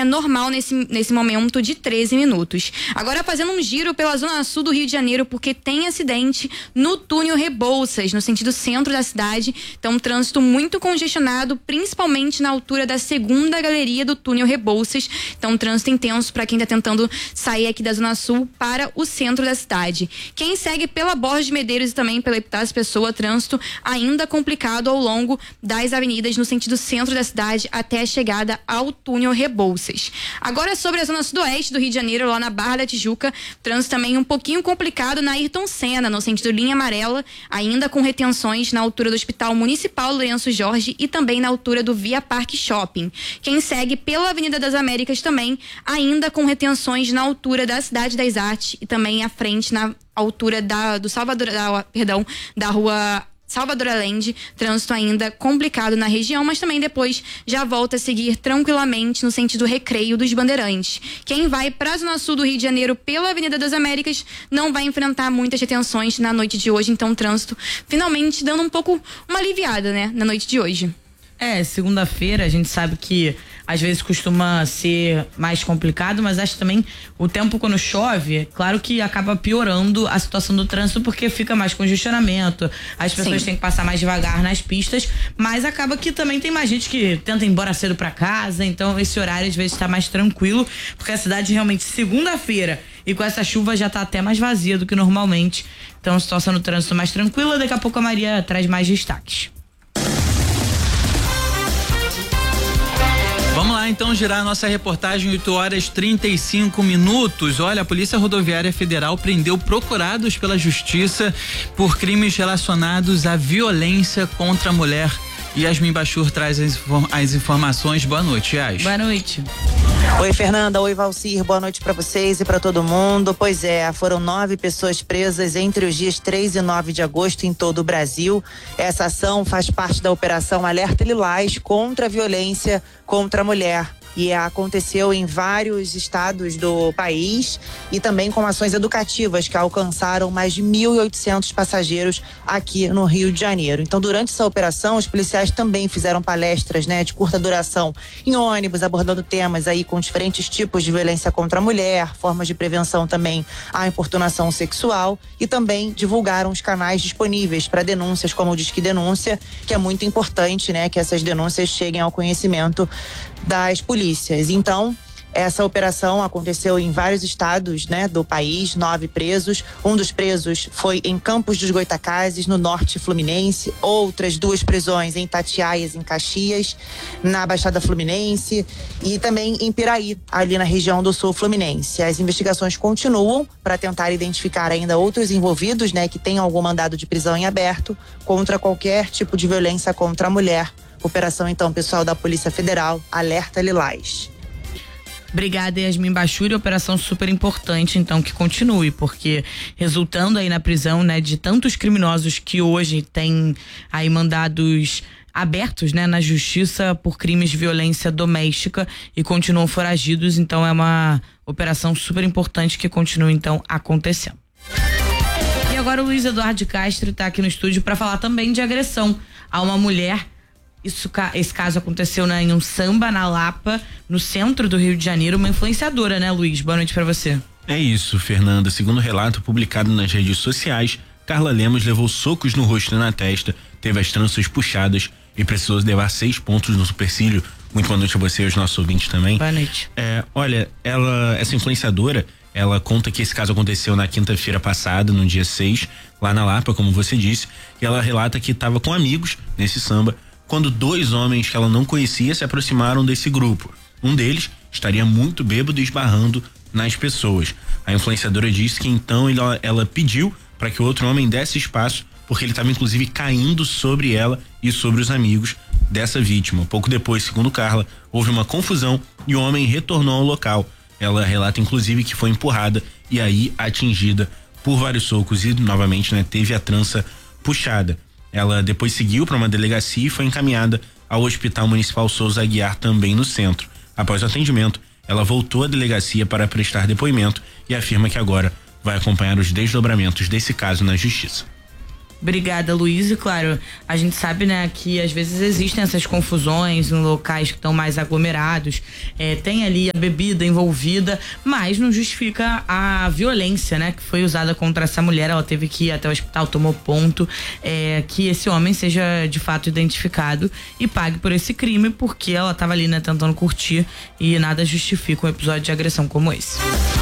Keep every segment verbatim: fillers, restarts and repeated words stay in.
é normal nesse, nesse momento de treze minutos. Agora fazendo um giro pela zona sul do Rio de Janeiro, porque tem acidente no túnel Rebouças, no sentido centro da cidade. Então, um trânsito muito congestionado, principalmente na altura da segunda galeria do túnel Rebouças. Então, um trânsito intenso para quem está tentando sair aqui da zona sul para o centro da cidade. Quem segue pela Borges de Medeiros e também pela Epitácio Pessoa, trânsito ainda complicado ao longo das avenidas no sentido centro da cidade até a chegada ao túnel Rebouças. Agora sobre a zona sudoeste do Rio de Janeiro, lá na Barra da Tijuca, trânsito também um pouquinho complicado na Ayrton Senna, no sentido linha amarela, ainda com retenções na altura do Hospital Municipal Lourenço Jorge e também na altura do Via Parque Shopping. Quem segue pela Avenida das Américas também, ainda com retenções na altura da Cidade das Artes e também à frente na altura da, do Salvador, da, perdão, da rua Salvador Allende, trânsito ainda complicado na região, mas também depois já volta a seguir tranquilamente no sentido Recreio dos Bandeirantes. Quem vai para a zona sul do Rio de Janeiro pela Avenida das Américas não vai enfrentar muitas retenções na noite de hoje, então o trânsito finalmente dando um pouco uma aliviada, né, na noite de hoje. É, segunda-feira a gente sabe que às vezes costuma ser mais complicado, mas acho também o tempo quando chove, claro que acaba piorando a situação do trânsito porque fica mais congestionamento, as pessoas Sim. têm que passar mais devagar nas pistas, mas acaba que também tem mais gente que tenta ir embora cedo pra casa, então esse horário às vezes tá mais tranquilo, porque a cidade realmente segunda-feira e com essa chuva já tá até mais vazia do que normalmente, então a situação do trânsito mais tranquila. Daqui a pouco a Maria traz mais destaques. Vamos lá então girar a nossa reportagem, oito horas e trinta e cinco minutos. Olha, a Polícia Rodoviária Federal prendeu procurados pela Justiça por crimes relacionados à violência contra a mulher. Yasmin Bachur traz as, as informações. Boa noite, Yas. Boa noite. Oi, Fernanda. Oi, Valcir. Boa noite para vocês e para todo mundo. Pois é, foram nove pessoas presas entre os dias três e nove de agosto em todo o Brasil. Essa ação faz parte da Operação Alerta Lilás contra a violência contra a mulher. E aconteceu em vários estados do país e também com ações educativas que alcançaram mais de mil e oitocentos passageiros aqui no Rio de Janeiro. Então, durante essa operação, os policiais também fizeram palestras, né, de curta duração em ônibus, abordando temas aí com diferentes tipos de violência contra a mulher, formas de prevenção também à importunação sexual e também divulgaram os canais disponíveis para denúncias, como o Disque Denúncia, que é muito importante, né, que essas denúncias cheguem ao conhecimento das polícias. Então, essa operação aconteceu em vários estados, né, do país, nove presos. Um dos presos foi em Campos dos Goytacazes, no norte fluminense. Outras duas prisões em Itatiaias, em Caxias, na Baixada Fluminense e também em Piraí, ali na região do sul fluminense. As investigações continuam para tentar identificar ainda outros envolvidos, né, que tenham algum mandado de prisão em aberto contra qualquer tipo de violência contra a mulher. Operação, então, pessoal da Polícia Federal, Alerta Lilás. Obrigada, Yasmin Bachur. Operação super importante, então, que continue, porque resultando aí na prisão, né, de tantos criminosos que hoje têm aí mandados abertos, né, na justiça por crimes de violência doméstica e continuam foragidos, então é uma operação super importante que continua, então, acontecendo. E agora o Luiz Eduardo de Castro está aqui no estúdio para falar também de agressão a uma mulher. Isso, esse caso aconteceu, né, em um samba na Lapa, no centro do Rio de Janeiro, uma influenciadora, né, Luiz? Boa noite pra você. É isso, Fernanda. Segundo o relato publicado nas redes sociais, Carla Lemos levou socos no rosto e na testa, teve as tranças puxadas e precisou levar seis pontos no supercílio. Muito boa noite a você e aos nossos ouvintes também. Boa noite. É, olha, ela, essa influenciadora, ela conta que esse caso aconteceu na quinta-feira passada, no dia seis, lá na Lapa, como você disse, e ela relata que estava com amigos nesse samba, quando dois homens que ela não conhecia se aproximaram desse grupo. Um deles estaria muito bêbado e esbarrando nas pessoas. A influenciadora disse que então ela, ela pediu para que o outro homem desse espaço, porque ele estava inclusive caindo sobre ela e sobre os amigos dessa vítima. Pouco depois, segundo Carla, houve uma confusão e o homem retornou ao local. Ela relata inclusive que foi empurrada e aí atingida por vários socos e novamente, né, teve a trança puxada. Ela depois seguiu para uma delegacia e foi encaminhada ao Hospital Municipal Souza Aguiar, também no centro. Após o atendimento, ela voltou à delegacia para prestar depoimento e afirma que agora vai acompanhar os desdobramentos desse caso na justiça. Obrigada, Luiz. E claro, a gente sabe, né, que às vezes existem essas confusões em locais que estão mais aglomerados, é, tem ali a bebida envolvida, mas não justifica a violência, né, que foi usada contra essa mulher. Ela teve que ir até o hospital, tomou ponto, é, que esse homem seja de fato identificado e pague por esse crime, porque ela estava ali, né, tentando curtir, e nada justifica um episódio de agressão como esse.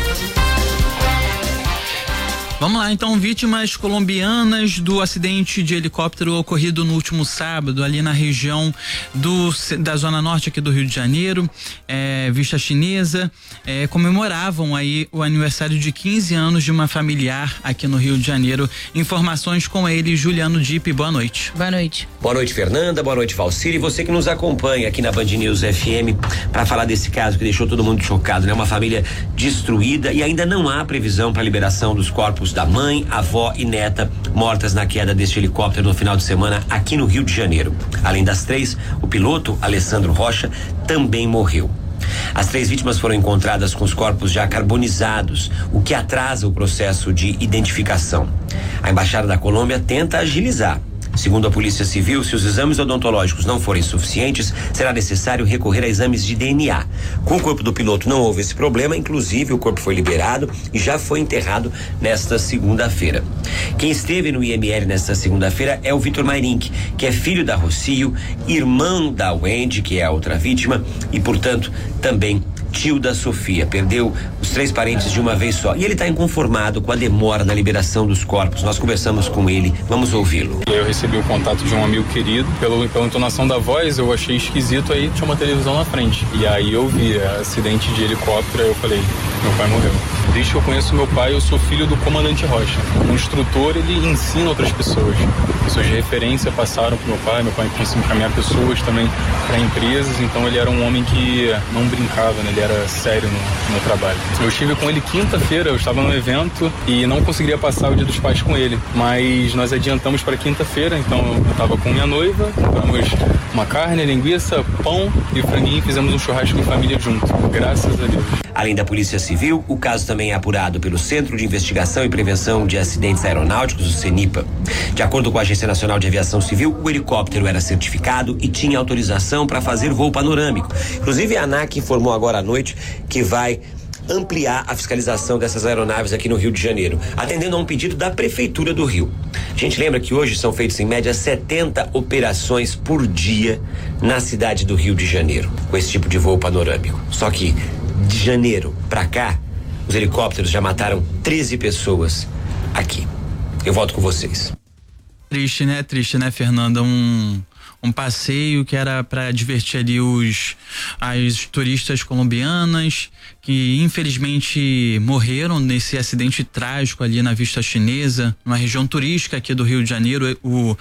Vamos lá, então, vítimas colombianas do acidente de helicóptero ocorrido no último sábado, ali na região do, da Zona Norte aqui do Rio de Janeiro, é, Vista Chinesa, é, comemoravam aí o aniversário de quinze anos de uma familiar aqui no Rio de Janeiro. Informações com ele, Juliano Dipp. Boa noite. Boa noite. Boa noite, Fernanda. Boa noite, Valcir. E você que nos acompanha aqui na Band News F M para falar desse caso que deixou todo mundo chocado, né? Uma família destruída e ainda não há previsão para a liberação dos corpos da mãe, avó e neta mortas na queda deste helicóptero no final de semana aqui no Rio de Janeiro. Além das três, o piloto, Alessandro Rocha, também morreu. As três vítimas foram encontradas com os corpos já carbonizados, o que atrasa o processo de identificação. A Embaixada da Colômbia tenta agilizar. Segundo a Polícia Civil, se os exames odontológicos não forem suficientes, será necessário recorrer a exames de D N A. Com o corpo do piloto não houve esse problema, inclusive o corpo foi liberado e já foi enterrado nesta segunda-feira. Quem esteve no I M L nesta segunda-feira é o Vitor Mairink, que é filho da Rocio, irmão da Wendy, que é a outra vítima, e, portanto, também tio da Sofia. Perdeu os três parentes de uma vez só. E ele está inconformado com a demora na liberação dos corpos. Nós conversamos com ele. Vamos ouvi-lo. Eu recebi o contato de um amigo querido. Pelo, pela entonação da voz, eu achei esquisito. Aí tinha uma televisão na frente. E aí eu vi acidente de helicóptero. Aí eu falei, meu pai morreu. Desde que eu conheço meu pai, eu sou filho do comandante Rocha. Um instrutor, ele ensina outras pessoas. Pessoas de referência passaram pro meu pai. Meu pai conseguiu encaminhar pessoas também para empresas. Então ele era um homem que não brincava, né? Ele era sério no, no trabalho. Eu estive com ele quinta-feira, eu estava no evento e não conseguiria passar o Dia dos Pais com ele, mas nós adiantamos para quinta-feira, então eu estava com minha noiva, compramos uma carne, linguiça, pão e franguinho e fizemos um churrasco em família junto, graças a Deus. Além da Polícia Civil, o caso também é apurado pelo Centro de Investigação e Prevenção de Acidentes Aeronáuticos, o CENIPA. De acordo com a Agência Nacional de Aviação Civil, o helicóptero era certificado e tinha autorização para fazer voo panorâmico. Inclusive, a ANAC informou agora à noite que vai ampliar a fiscalização dessas aeronaves aqui no Rio de Janeiro, atendendo a um pedido da Prefeitura do Rio. A gente lembra que hoje são feitas em média setenta operações por dia na cidade do Rio de Janeiro, com esse tipo de voo panorâmico. Só que de janeiro pra cá, os helicópteros já mataram treze pessoas aqui. Eu volto com vocês. Triste, né? Triste, né, Fernanda? Um, um passeio que era para divertir ali os as turistas colombianas que infelizmente morreram nesse acidente trágico ali na Vista Chinesa, numa região turística aqui do Rio de Janeiro. O,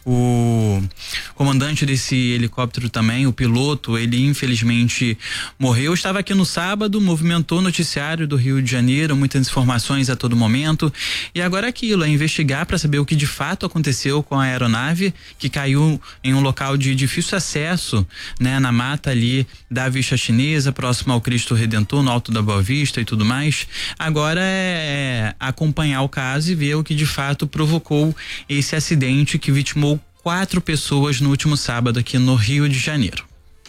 o comandante desse helicóptero também, o piloto, ele infelizmente morreu. Estava aqui no sábado, movimentou o noticiário do Rio de Janeiro, muitas informações a todo momento. E agora aquilo, é investigar para saber o que de fato aconteceu com a aeronave que caiu em um local de difícil acesso, né, na mata ali da Vista Chinesa, próximo ao Cristo Redentor, no Alto da Boa Vista e tudo mais. Agora é acompanhar o caso e ver o que de fato provocou esse acidente que vitimou quatro pessoas no último sábado aqui no Rio de Janeiro.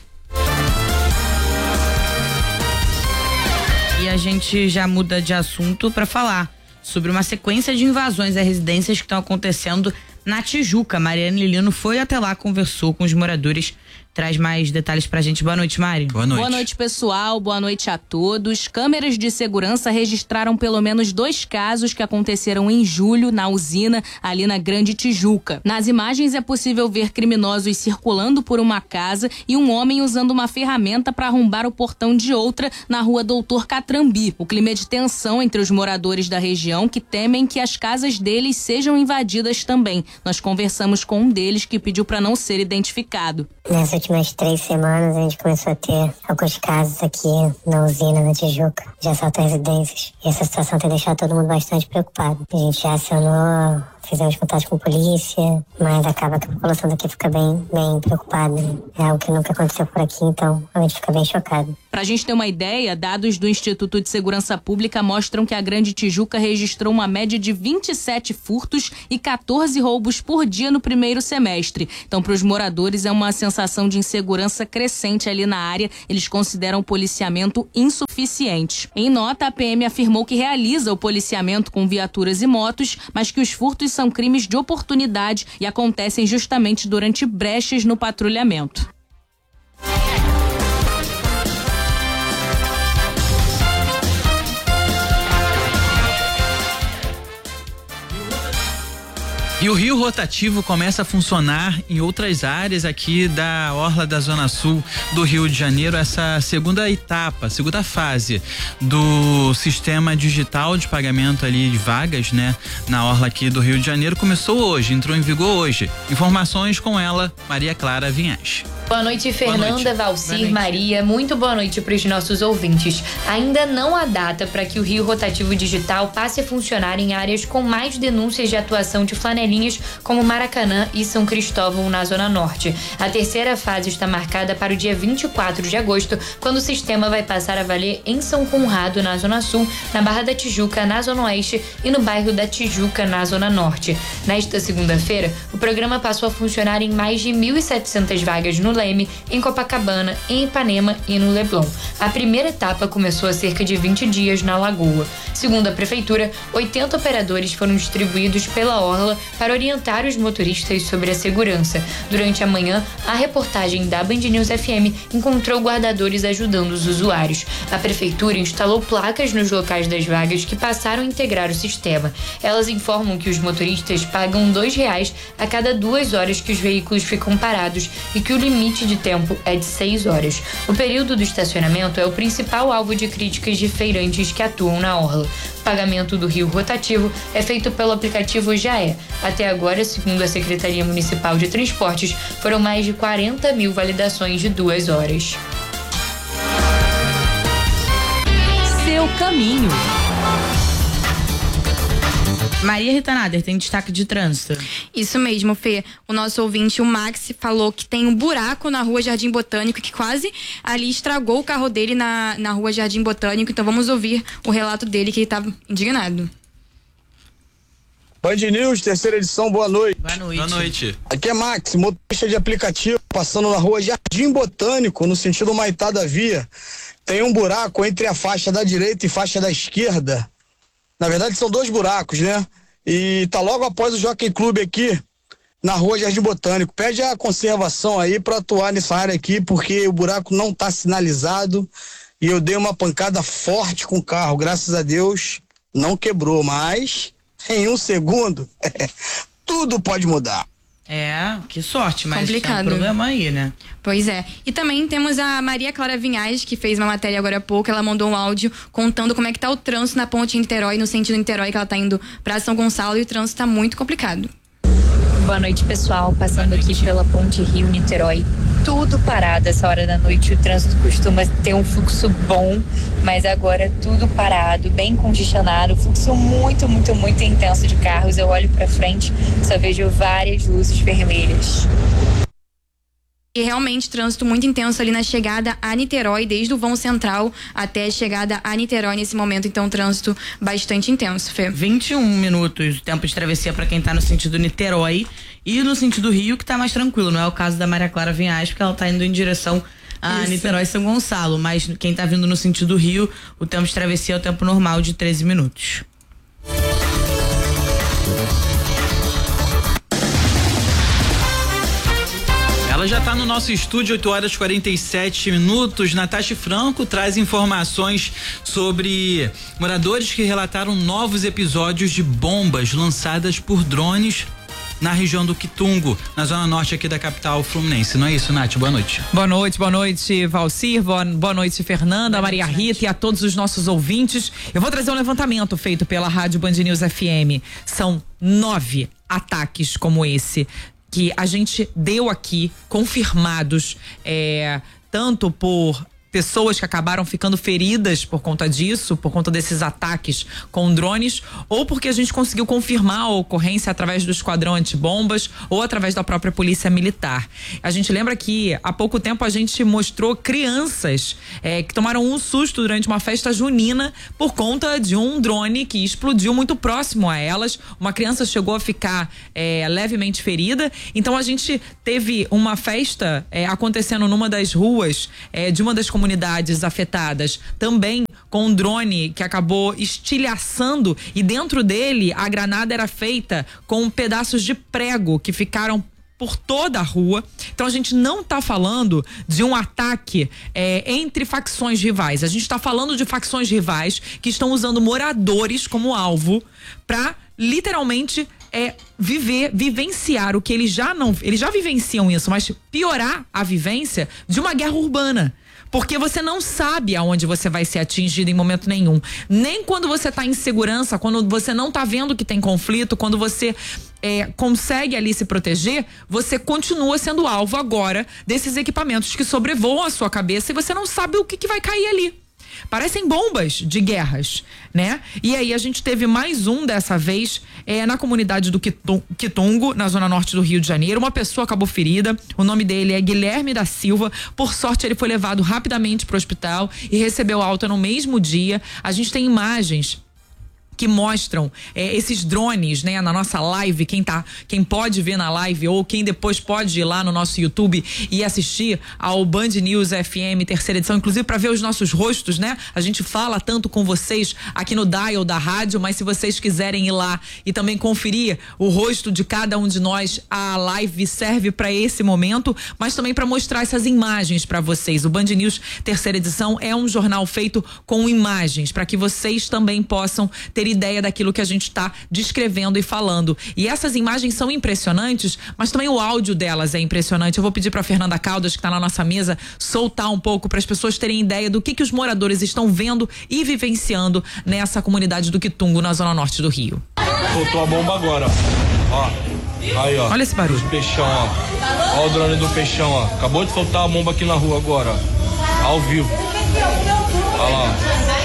E a gente já muda de assunto para falar sobre uma sequência de invasões a residências que estão acontecendo na Tijuca. Mariana Lilino foi até lá, conversou com os moradores. Traz mais detalhes pra gente. Boa noite, Mari. Boa noite. Boa noite, pessoal. Boa noite a todos. Câmeras de segurança registraram pelo menos dois casos que aconteceram em julho na usina, ali na Grande Tijuca. Nas imagens é possível ver criminosos circulando por uma casa e um homem usando uma ferramenta para arrombar o portão de outra na rua Doutor Catrambi. O clima é de tensão entre os moradores da região que temem que as casas deles sejam invadidas também. Nós conversamos com um deles que pediu para não ser identificado. Nessas últimas três semanas a gente começou a ter alguns casos aqui na usina, na Tijuca, de assalto a residências. E essa situação tem deixado todo mundo bastante preocupado. A gente já acionou fizemos contato com a polícia, mas acaba que a população daqui fica bem, bem preocupada. É algo que nunca aconteceu por aqui, então a gente fica bem chocado. Pra gente ter uma ideia, dados do Instituto de Segurança Pública mostram que a Grande Tijuca registrou uma média de vinte e sete furtos e quatorze roubos por dia no primeiro semestre. Então, para os moradores, é uma sensação de insegurança crescente ali na área. Eles consideram o policiamento insuficiente. Em nota, a P M afirmou que realiza o policiamento com viaturas e motos, mas que os furtos são crimes de oportunidade e acontecem justamente durante brechas no patrulhamento. E o rio rotativo começa a funcionar em outras áreas aqui da orla da Zona Sul do Rio de Janeiro. Essa segunda etapa, segunda fase do sistema digital de pagamento ali de vagas, né? Na orla aqui do Rio de Janeiro começou hoje, entrou em vigor hoje. Informações com ela, Maria Clara Vinhas. Boa noite, Fernanda, boa noite. Valcir, boa noite. Maria. Muito boa noite para os nossos ouvintes. Ainda não há data para que o Rio Rotativo Digital passe a funcionar em áreas com mais denúncias de atuação de flanelinhas, como Maracanã e São Cristóvão, na Zona Norte. A terceira fase está marcada para o dia vinte e quatro de agosto, quando o sistema vai passar a valer em São Conrado, na Zona Sul, na Barra da Tijuca, na Zona Oeste e no bairro da Tijuca, na Zona Norte. Nesta segunda-feira, o programa passou a funcionar em mais de mil e setecentas vagas no Leme, em Copacabana, em Ipanema e no Leblon. A primeira etapa começou há cerca de vinte dias na Lagoa. Segundo a Prefeitura, oitenta operadores foram distribuídos pela orla para orientar os motoristas sobre a segurança. Durante a manhã, a reportagem da Band News F M encontrou guardadores ajudando os usuários. A Prefeitura instalou placas nos locais das vagas que passaram a integrar o sistema. Elas informam que os motoristas pagam dois reais a cada duas horas que os veículos ficam parados e que o limite de tempo é de seis horas. O período do estacionamento é o principal alvo de críticas de feirantes que atuam na orla. O pagamento do Rio Rotativo é feito pelo aplicativo Jaé. Até agora, segundo a Secretaria Municipal de Transportes, foram mais de quarenta mil validações de duas horas. Seu caminho. Maria Rita Nader, tem destaque de trânsito. Isso mesmo, Fê. O nosso ouvinte, o Max, falou que tem um buraco na rua Jardim Botânico, que quase ali estragou o carro dele na, na rua Jardim Botânico. Então vamos ouvir o relato dele, que ele tá indignado. Band News, terceira edição, boa noite. Boa noite. Boa noite. Aqui é Max, motorista de aplicativo, passando na rua Jardim Botânico, no sentido Maitá da Via. Tem um buraco entre a faixa da direita e faixa da esquerda. Na verdade, são dois buracos, né? E tá logo após o Jockey Club aqui, na rua Jardim Botânico. Pede a conservação aí para atuar nessa área aqui, porque o buraco não tá sinalizado e eu dei uma pancada forte com o carro. Graças a Deus, não quebrou, mas em um segundo, tudo pode mudar. É, que sorte, mas complicado. Tem um problema aí, né? Pois é. E também temos a Maria Clara Vinhas, que fez uma matéria agora há pouco. Ela mandou um áudio contando como é que tá o trânsito na ponte Niterói, no sentido Niterói, que ela tá indo pra São Gonçalo, e o trânsito tá muito complicado. Boa noite, pessoal. Passando aqui pela ponte Rio-Niterói. Tudo parado essa hora da noite. O trânsito costuma ter um fluxo bom, mas agora tudo parado, bem congestionado. Fluxo muito, muito, muito intenso de carros. Eu olho pra frente, só vejo várias luzes vermelhas. E realmente trânsito muito intenso ali na chegada a Niterói, desde o vão central até a chegada a Niterói nesse momento. Então, trânsito bastante intenso, Fê. vinte e um minutos, tempo de travessia para quem tá no sentido Niterói, e no sentido Rio, que tá mais tranquilo. Não é o caso da Maria Clara Vinhas, porque ela tá indo em direção a Isso. Niterói e São Gonçalo. Mas quem tá vindo no sentido Rio, o tempo de travessia é o tempo normal de treze minutos. Ela já está no nosso estúdio, oito horas e quarenta e sete minutos. Natasha Franco traz informações sobre moradores que relataram novos episódios de bombas lançadas por drones na região do Quitungo, na zona norte aqui da capital fluminense. Não é isso, Nath? Boa noite. Boa noite, boa noite, Valcir, boa, boa noite, Fernanda, boa Maria noite, Rita, Nath, e a todos os nossos ouvintes. Eu vou trazer um levantamento feito pela Rádio Band News F M. São nove ataques como esse que a gente deu aqui, confirmados, é, tanto por pessoas que acabaram ficando feridas por conta disso, por conta desses ataques com drones, ou porque a gente conseguiu confirmar a ocorrência através do esquadrão antibombas ou através da própria polícia militar. A gente lembra que há pouco tempo a gente mostrou crianças é, que tomaram um susto durante uma festa junina por conta de um drone que explodiu muito próximo a elas. Uma criança chegou a ficar é, levemente ferida. Então a gente teve uma festa é, acontecendo numa das ruas é, de uma das comunidades afetadas, também com um drone que acabou estilhaçando, e dentro dele a granada era feita com pedaços de prego que ficaram por toda a rua. Então a gente não está falando de um ataque é, entre facções rivais. A gente está falando de facções rivais que estão usando moradores como alvo para literalmente é viver, vivenciar o que eles já não, eles já vivenciam isso, mas piorar a vivência de uma guerra urbana. Porque você não sabe aonde você vai ser atingido em momento nenhum. Nem quando você está em segurança, quando você não está vendo que tem conflito, quando você é, consegue ali se proteger, você continua sendo alvo agora desses equipamentos que sobrevoam a sua cabeça e você não sabe o que, que vai cair ali. Parecem bombas de guerras, né? E aí a gente teve mais um dessa vez é, na comunidade do Quitungo, na zona norte do Rio de Janeiro. Uma pessoa acabou ferida, o nome dele é Guilherme da Silva. Por sorte ele foi levado rapidamente para o hospital e recebeu alta no mesmo dia. A gente tem imagens que mostram é, esses drones, né, na nossa live. Quem tá, quem pode ver na live ou quem depois pode ir lá no nosso YouTube e assistir ao Band News F M terceira edição, inclusive para ver os nossos rostos, né? A gente fala tanto com vocês aqui no dial da rádio, mas se vocês quiserem ir lá e também conferir o rosto de cada um de nós, a live serve para esse momento, mas também para mostrar essas imagens para vocês. O Band News terceira edição é um jornal feito com imagens para que vocês também possam ter ideia daquilo que a gente está descrevendo e falando. E essas imagens são impressionantes, mas também o áudio delas é impressionante. Eu vou pedir para Fernanda Caldas, que está na nossa mesa, soltar um pouco para as pessoas terem ideia do que que os moradores estão vendo e vivenciando nessa comunidade do Quitungo, na zona norte do Rio. Soltou a bomba agora, ó. Aí, ó. Olha esse barulho. Os peixão, ó. Ó o drone do peixão, ó. Acabou de soltar a bomba aqui na rua agora, ó. Ao vivo. Olha lá.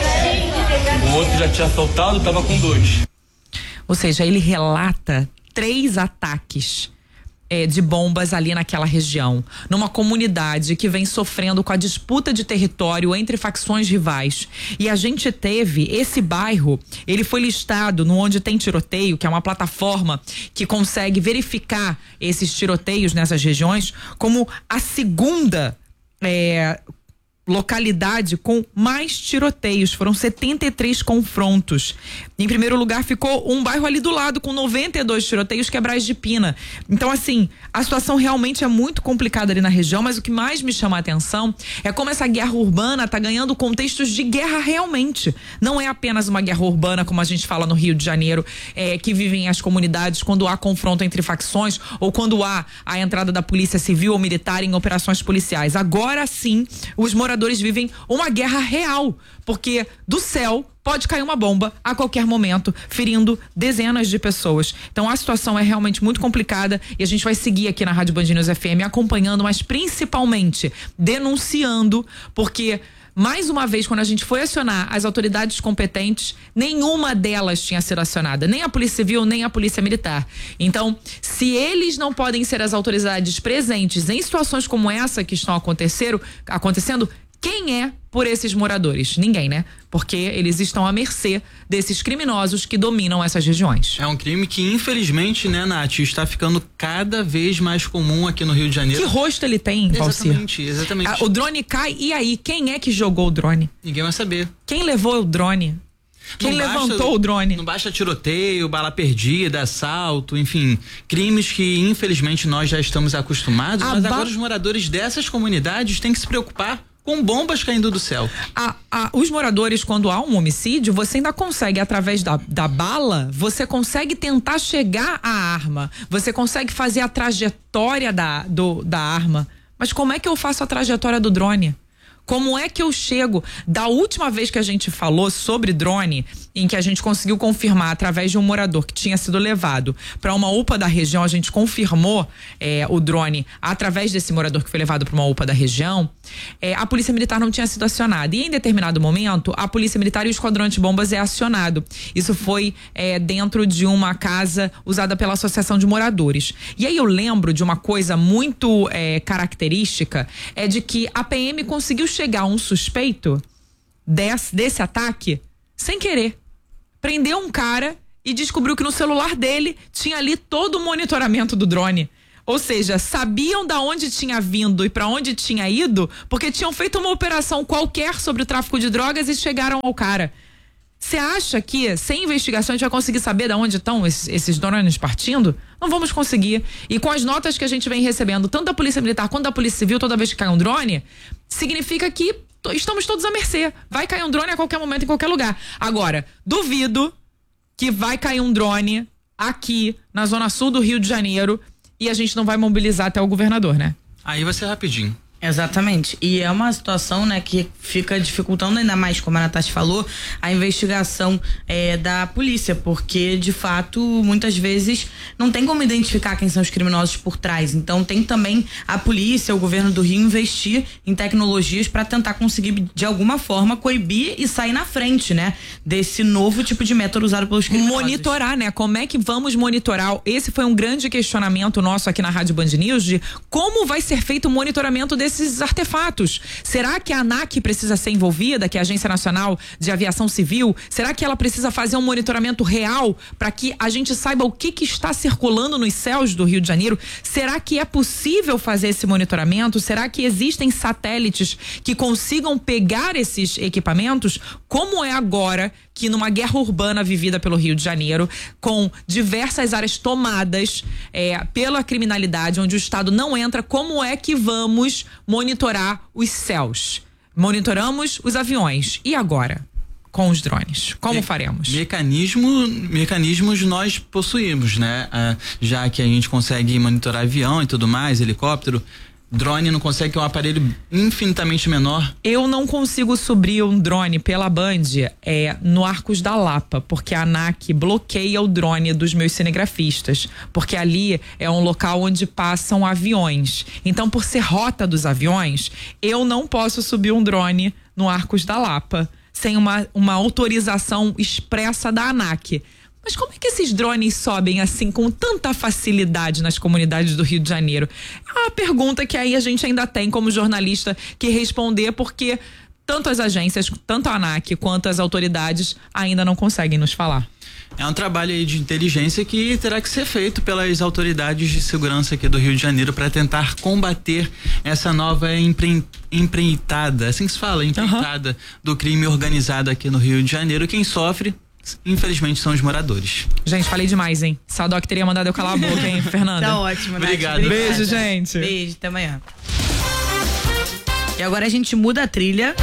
O outro já tinha soltado, tava com dois. Ou seja, ele relata três ataques é, de bombas ali naquela região, numa comunidade que vem sofrendo com a disputa de território entre facções rivais. E a gente teve esse bairro, ele foi listado no Onde Tem Tiroteio, que é uma plataforma que consegue verificar esses tiroteios nessas regiões, como a segunda é, localidade com mais tiroteios. Foram setenta e três confrontos. Em primeiro lugar ficou um bairro ali do lado com noventa e dois tiroteios, que é Braz de Pina. Então, assim, a situação realmente é muito complicada ali na região, mas o que mais me chama a atenção é como essa guerra urbana tá ganhando contextos de guerra realmente. Não é apenas uma guerra urbana, como a gente fala no Rio de Janeiro, é, que vivem as comunidades quando há confronto entre facções ou quando há a entrada da polícia civil ou militar em operações policiais. Agora sim, os moradores vivem uma guerra real, porque do céu pode cair uma bomba a qualquer momento, ferindo dezenas de pessoas. Então a situação é realmente muito complicada e a gente vai seguir aqui na Rádio Band News F M acompanhando, mas principalmente denunciando, porque mais uma vez, quando a gente foi acionar as autoridades competentes, nenhuma delas tinha sido acionada, nem a Polícia Civil, nem a Polícia Militar. Então, se eles não podem ser as autoridades presentes em situações como essa que estão acontecendo, acontecendo, quem é por esses moradores? Ninguém, né? Porque eles estão à mercê desses criminosos que dominam essas regiões. É um crime que, infelizmente, né, Nath, está ficando cada vez mais comum aqui no Rio de Janeiro. Que rosto ele tem, Valcir? Exatamente, exatamente. Ah, o drone cai, e aí? Quem é que jogou o drone? Ninguém vai saber. Quem levou o drone? Quem não levantou basta, o drone? Não basta tiroteio, bala perdida, assalto, enfim, crimes que infelizmente nós já estamos acostumados, A mas ba... agora os moradores dessas comunidades têm que se preocupar com bombas caindo do céu. A, a, os moradores, quando há um homicídio, você ainda consegue, através da, da bala, você consegue tentar chegar à arma, você consegue fazer a trajetória da, do, da arma. Mas como é que eu faço a trajetória do drone? Como é que eu chego? Da última vez que a gente falou sobre drone, em que a gente conseguiu confirmar através de um morador que tinha sido levado para uma U P A da região, a gente confirmou é, o drone através desse morador que foi levado para uma U P A da região, é, a Polícia Militar não tinha sido acionada. E em determinado momento, a Polícia Militar e o Esquadrão Antibombas é acionado. Isso foi é, dentro de uma casa usada pela Associação de Moradores. E aí eu lembro de uma coisa muito é, característica, é de que a P M conseguiu chegar a um suspeito desse, desse ataque sem querer. Prendeu um cara e descobriu que no celular dele tinha ali todo o monitoramento do drone. Ou seja, sabiam da onde tinha vindo e para onde tinha ido, porque tinham feito uma operação qualquer sobre o tráfico de drogas e chegaram ao cara. Você acha que sem investigação a gente vai conseguir saber de onde estão esses, esses drones partindo? Não vamos conseguir. E com as notas que a gente vem recebendo, tanto da Polícia Militar quanto da Polícia Civil, toda vez que cai um drone, significa que estamos todos à mercê. Vai cair um drone a qualquer momento, em qualquer lugar. Agora, duvido que vai cair um drone aqui na zona sul do Rio de Janeiro e a gente não vai mobilizar até o governador, né? Aí vai ser rapidinho. Exatamente. E é uma situação, né, que fica dificultando ainda mais, como a Natasha falou, a investigação é, da polícia, porque de fato muitas vezes não tem como identificar quem são os criminosos por trás. Então tem também a polícia, o governo do Rio investir em tecnologias para tentar conseguir de alguma forma coibir e sair na frente, né, desse novo tipo de método usado pelos criminosos. Monitorar, né? Como é que vamos monitorar? Esse foi um grande questionamento nosso aqui na Rádio Band News de como vai ser feito o monitoramento desse esses artefatos. Será que a ANAC precisa ser envolvida, que é a Agência Nacional de Aviação Civil? Será que ela precisa fazer um monitoramento real para que a gente saiba o que, que está circulando nos céus do Rio de Janeiro? Será que é possível fazer esse monitoramento? Será que existem satélites que consigam pegar esses equipamentos? Como é agora que numa guerra urbana vivida pelo Rio de Janeiro, com diversas áreas tomadas é, pela criminalidade, onde o Estado não entra, como é que vamos monitorar os céus? Monitoramos os aviões. E agora? Com os drones. Como Me- faremos? Mecanismo, mecanismos nós possuímos, né? Ah, já que a gente consegue monitorar avião e tudo mais, helicóptero. Drone não consegue, que é um aparelho infinitamente menor. Eu não consigo subir um drone pela Band é, no Arcos da Lapa, porque a ANAC bloqueia o drone dos meus cinegrafistas, porque ali é um local onde passam aviões. Então, por ser rota dos aviões, eu não posso subir um drone no Arcos da Lapa sem uma, uma autorização expressa da ANAC. Mas como é que esses drones sobem assim com tanta facilidade nas comunidades do Rio de Janeiro? É uma pergunta que aí a gente ainda tem como jornalista que responder, porque tanto as agências, tanto a ANAC quanto as autoridades ainda não conseguem nos falar. É um trabalho aí de inteligência que terá que ser feito pelas autoridades de segurança aqui do Rio de Janeiro para tentar combater essa nova empre... empreitada, assim que se fala, empreitada uhum. do crime organizado aqui no Rio de Janeiro. Quem sofre, infelizmente, são os moradores. Gente, falei demais, hein? Sadoc teria mandado eu calar a boca, hein, Fernanda? Tá ótimo, Nath. Obrigado. Beijo, gente. Beijo, até amanhã. E agora a gente muda a trilha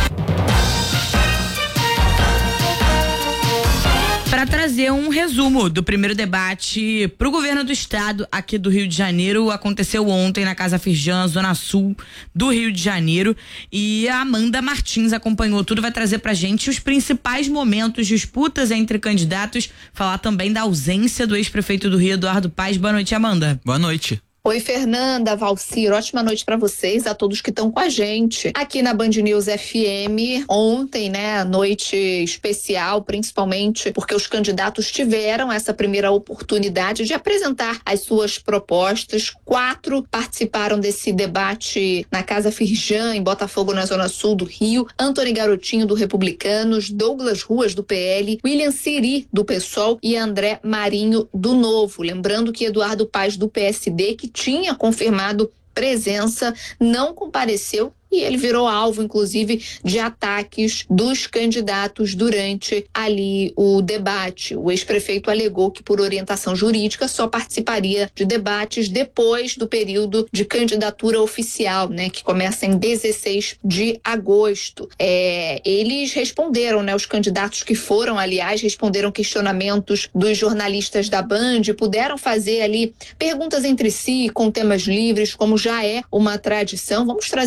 para trazer um resumo do primeiro debate pro governo do estado aqui do Rio de Janeiro. Aconteceu ontem na Casa Firjan, zona sul do Rio de Janeiro, e a Amanda Martins acompanhou tudo, vai trazer pra gente os principais momentos, disputas entre candidatos, falar também da ausência do ex-prefeito do Rio, Eduardo Paes. Boa noite, Amanda. Boa noite. Oi, Fernanda, Valcir, ótima noite para vocês, a todos que estão com a gente aqui na Band News F M. Ontem, né, noite especial, principalmente porque os candidatos tiveram essa primeira oportunidade de apresentar as suas propostas. Quatro participaram desse debate na Casa Firjan, em Botafogo, na zona sul do Rio. Antony Garotinho, do Republicanos, Douglas Ruas, do P L, William Siri, do PSOL e André Marinho, do Novo. Lembrando que Eduardo Paes, do P S D, que tinha confirmado presença, não compareceu e ele virou alvo, inclusive, de ataques dos candidatos durante ali o debate. O ex-prefeito alegou que, por orientação jurídica, só participaria de debates depois do período de candidatura oficial, né, que começa em dezesseis de agosto. É, eles responderam, né, os candidatos que foram, aliás, responderam questionamentos dos jornalistas da Band, puderam fazer ali perguntas entre si, com temas livres, como já é uma tradição. Vamos trazer alguns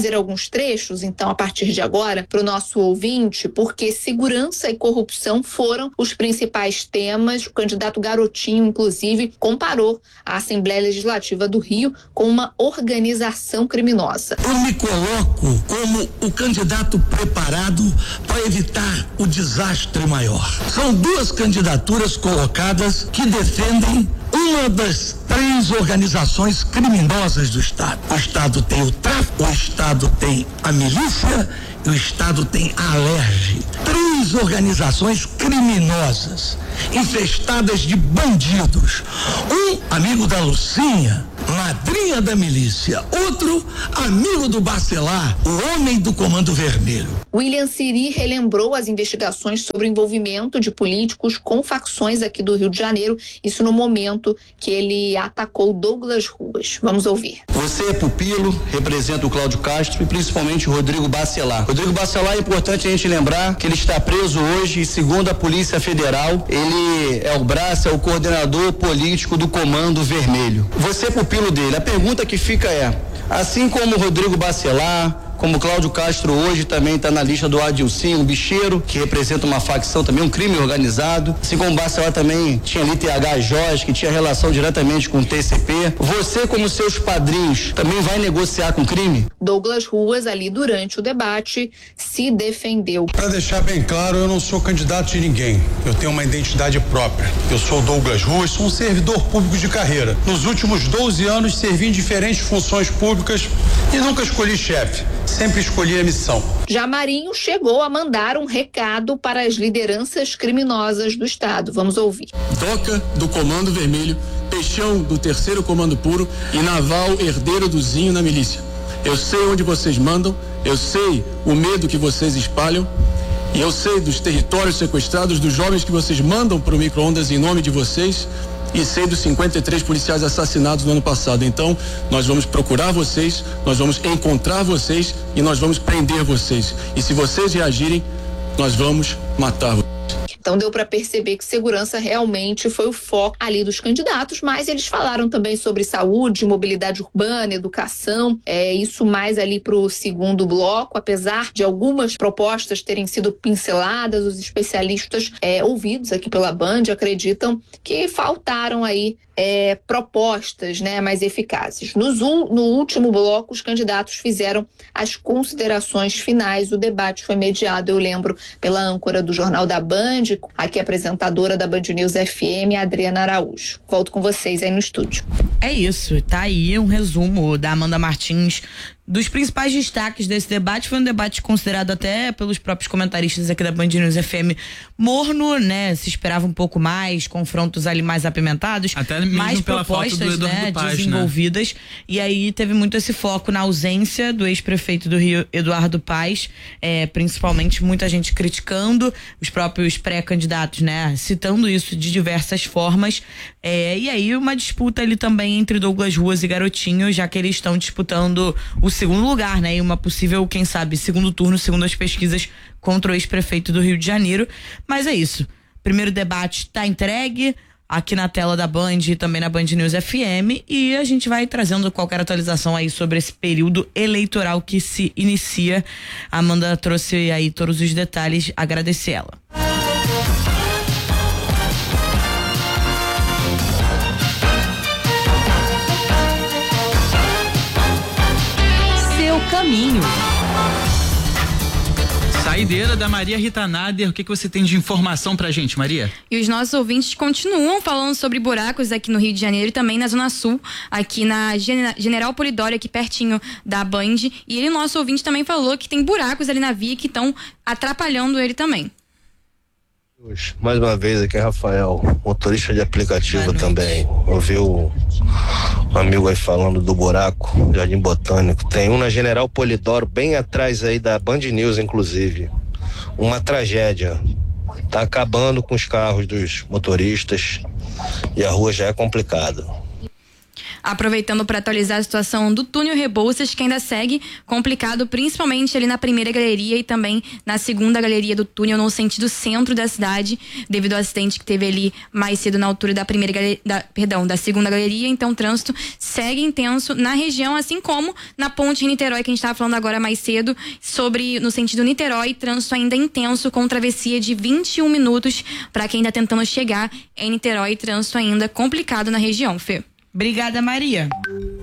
trechos, então, a partir de agora, para o nosso ouvinte, porque segurança e corrupção foram os principais temas. O candidato Garotinho, inclusive, comparou a Assembleia Legislativa do Rio com uma organização criminosa. Eu me coloco como o candidato preparado para evitar o desastre maior. São duas candidaturas colocadas que defendem uma das três organizações criminosas do Estado. O Estado tem o tráfico, o Estado tem a milícia e o Estado tem a Alerj. Três organizações criminosas, infestadas de bandidos. Um amigo da Lucinha, madrinha da milícia. Outro amigo do Bacelar, o homem do Comando Vermelho. William Siri relembrou as investigações sobre o envolvimento de políticos com facções aqui do Rio de Janeiro, isso no momento que ele atacou Douglas Ruas. Vamos ouvir. Você é pupilo, representa o Cláudio Castro e principalmente o Rodrigo Bacelar. Rodrigo Bacelar, é importante a gente lembrar que ele está preso hoje e, segundo a Polícia Federal, ele é o braço, é o coordenador político do Comando Vermelho. Você é pupilo dele. A pergunta que fica é, assim como o Rodrigo Bacelar, como o Cláudio Castro hoje também está na lista do Adilcinho, um bicheiro, que representa uma facção também, um crime organizado. Assim como o Bacelar também tinha ali T H Jorge, que tinha relação diretamente com o T C P. Você, como seus padrinhos, também vai negociar com crime? Douglas Ruas, ali durante o debate, se defendeu. Para deixar bem claro, eu não sou candidato de ninguém. Eu tenho uma identidade própria. Eu sou Douglas Ruas, sou um servidor público de carreira. Nos últimos doze anos, servi em diferentes funções públicas e nunca escolhi chefe. Sempre escolhi a missão. Já Marinho chegou a mandar um recado para as lideranças criminosas do Estado. Vamos ouvir. Doca do Comando Vermelho, Peixão do Terceiro Comando Puro e Naval herdeiro do Zinho na milícia. Eu sei onde vocês mandam, eu sei o medo que vocês espalham e eu sei dos territórios sequestrados, dos jovens que vocês mandam para o micro-ondas em nome de vocês. E sei dos cinquenta e três policiais assassinados no ano passado. Então, nós vamos procurar vocês, nós vamos encontrar vocês e nós vamos prender vocês. E se vocês reagirem, nós vamos matar vocês. Então deu para perceber que segurança realmente foi o foco ali dos candidatos, mas eles falaram também sobre saúde, mobilidade urbana, educação, é isso mais ali para o segundo bloco. Apesar de algumas propostas terem sido pinceladas, os especialistas é, ouvidos aqui pela Band acreditam que faltaram aí É, propostas, né, mais eficazes. Nos, no último bloco, os candidatos fizeram as considerações finais. O debate foi mediado, eu lembro, pela âncora do Jornal da Band, aqui apresentadora da Band News F M, Adriana Araújo. Volto com vocês aí no estúdio. É isso, tá aí um resumo da Amanda Martins dos principais destaques desse debate. Foi um debate considerado até pelos próprios comentaristas aqui da Band News F M morno, né? Se esperava um pouco mais, confrontos ali mais apimentados, até mesmo mais pela propostas, foto do Eduardo né, Paes, desenvolvidas, né? E aí teve muito esse foco na ausência do ex-prefeito do Rio, Eduardo Paes, é, principalmente muita gente criticando, os próprios pré-candidatos, né? Citando isso de diversas formas, é, e aí uma disputa ali também entre Douglas Ruas e Garotinho, já que eles estão disputando o segundo lugar, né? E uma possível, quem sabe, segundo turno, segundo as pesquisas, contra o ex-prefeito do Rio de Janeiro. Mas é isso. Primeiro debate tá entregue aqui na tela da Band e também na Band News F M, e a gente vai trazendo qualquer atualização aí sobre esse período eleitoral que se inicia. A Amanda trouxe aí todos os detalhes, agradecer ela. Caminho. Saideira da Maria Rita Nader, o que, que você tem de informação pra gente, Maria? E os nossos ouvintes continuam falando sobre buracos aqui no Rio de Janeiro e também na Zona Sul, aqui na General Polidori, aqui pertinho da Band. E ele, nosso ouvinte, também falou que tem buracos ali na via que estão atrapalhando ele também. Mais uma vez aqui é Rafael, motorista de aplicativo também. Ouvi o um amigo aí falando do buraco, Jardim Botânico. Tem um na General Polidoro, bem atrás aí da Band News, inclusive. Uma tragédia. Tá acabando com os carros dos motoristas e a rua já é complicada. Aproveitando para atualizar a situação do túnel Rebouças, que ainda segue complicado, principalmente ali na primeira galeria e também na segunda galeria do túnel, no sentido centro da cidade, devido ao acidente que teve ali mais cedo na altura da primeira galeria, da, perdão, da segunda galeria. Então o trânsito segue intenso na região, assim como na ponte Niterói, que a gente estava falando agora mais cedo, sobre no sentido Niterói, trânsito ainda intenso com travessia de vinte e um minutos para quem está tentando chegar em Niterói, trânsito ainda complicado na região, Fê. Obrigada, Maria.